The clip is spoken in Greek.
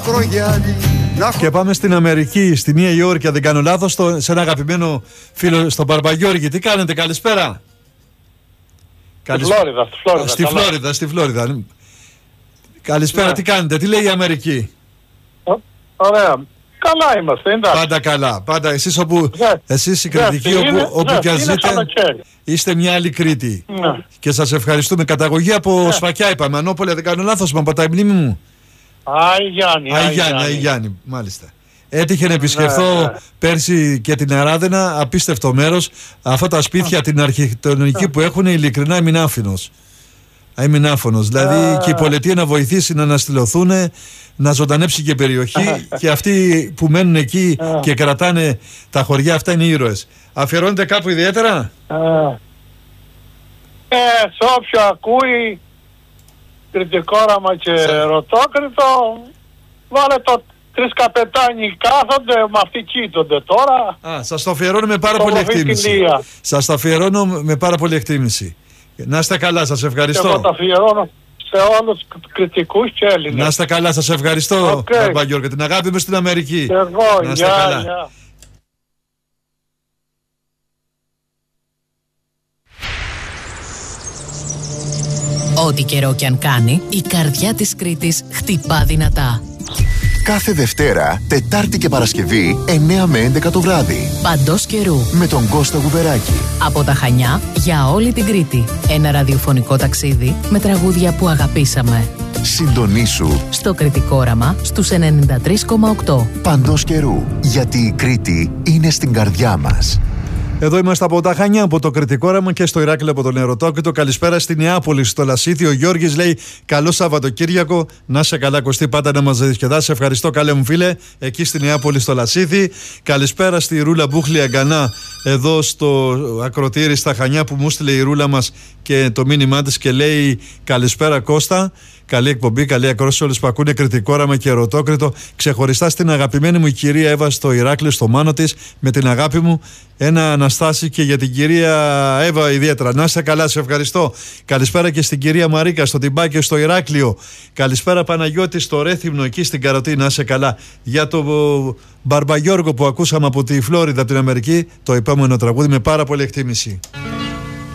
ακρογιάλι. Και πάμε στην Αμερική, στη Νέα Υόρκη, αν δεν κάνω λάθος, σε ένα αγαπημένο φίλο, στον Μπαρμπαγιώργη. Τι κάνετε, καλησπέρα. Στη Φλόριδα. Καλησπέρα, ναι. Τι κάνετε, τι λέει η Αμερική? Ωραία. Καλά είμαστε, εντάξει. Πάντα καλά. Πάντα εσείς οι Κρητικοί, όπου κι αν ζείτε, είστε μια άλλη Κρήτη. Ναι. Και σας ευχαριστούμε. Καταγωγή από Σφακιά, είπαμε. Ανώπολη, δεν κάνω λάθος, μα πατάει η μνήμη μου. Άι Γιάννη, μάλιστα. Έτυχε να επισκεφθώ πέρσι και την Αράδενα, απίστευτο μέρος. Αυτά τα σπίτια, την αρχιτεκτονική που έχουν, ειλικρινά έμεινε άφωνος. Δηλαδή και η πολιτεία να βοηθήσει να αναστηλωθούν, να ζωντανέψει και περιοχή. Και αυτοί που μένουν εκεί και κρατάνε τα χωριά αυτά είναι ήρωες. Αφιερώνετε κάπου ιδιαίτερα? Σε όποιο ακούει Κρητικό Όραμα και Ερωτόκριτο, βάλε το 3 καπετάνοι κάθονται, με αυτοί κοίτονται τώρα. Σας το αφιερώνω με πάρα πολύ εκτίμηση. Σας το αφιερώνω με πάρα πολύ εκτίμηση. Να είστε καλά, σας ευχαριστώ. Εγώ το αφιερώνω σε όλους τους Κρητικούς και Έλληνες. Να είστε καλά, σας ευχαριστώ, Μπαρμπαγιώργη. Την αγάπη μου στην Αμερική. Και εγώ, να είστε καλά. Ό,τι καιρό κι αν κάνει, η καρδιά της Κρήτης χτυπά δυνατά. Κάθε Δευτέρα, Τετάρτη και Παρασκευή, 9 με 11 το βράδυ. Παντός καιρού. Με τον Κώστα Γουβεράκη. Από τα Χανιά για όλη την Κρήτη. Ένα ραδιοφωνικό ταξίδι με τραγούδια που αγαπήσαμε. Συντονίσου στο Κρητικό Όραμα στους 93,8. Παντός καιρού. Γιατί η Κρήτη είναι στην καρδιά μας. Εδώ είμαστε από τα Χανιά, από το Κρητικό Όραμα και στο Ηράκλειο από τον Ερωτόκριτο. Καλησπέρα στη Νεάπολη, στο Λασίθι. Ο Γιώργης λέει: καλό Σαββατοκύριακο. Να σε καλά, Κωστή, πάντα να μας διασκεδάσει. Ευχαριστώ, καλέ μου φίλε, εκεί στη Νεάπολη, στο Λασίθι. Καλησπέρα στη Ρούλα Μπούχλη Αγκανά, εδώ στο ακροτήρι στα Χανιά, που μου στείλε η Ρούλα μας και το μήνυμά της και λέει: καλησπέρα, Κώστα. Καλή εκπομπή, καλή ακρόαση σε όλους που ακούνε Κρητικό Όραμα και Ερωτόκριτο. Ξεχωριστά στην αγαπημένη μου η κυρία Εύα στο Ηράκλειο, στο Μάνο της, με την αγάπη μου. Ένα Αναστάση και για την κυρία Εύα ιδιαίτερα. Να είστε καλά, σε ευχαριστώ. Καλησπέρα και στην κυρία Μαρίκα στο Τιμπάκι, στο Ηράκλειο. Καλησπέρα Παναγιώτη στο Ρέθυμνο, εκεί στην Καροτή. Να είστε καλά. Για το Μπαρμπαγιώργο που ακούσαμε από τη Φλόριδα, από την Αμερική, το επόμενο τραγούδι με πάρα πολύ εκτίμηση.